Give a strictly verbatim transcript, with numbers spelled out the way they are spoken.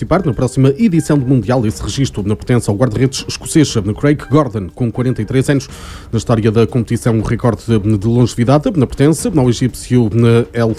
participar na próxima edição do Mundial. Esse registro pertence ao guarda-redes escocês Craig Gordon, com quarenta e três anos. Na história da competição, o recorde de longevidade pertence ao egípcio El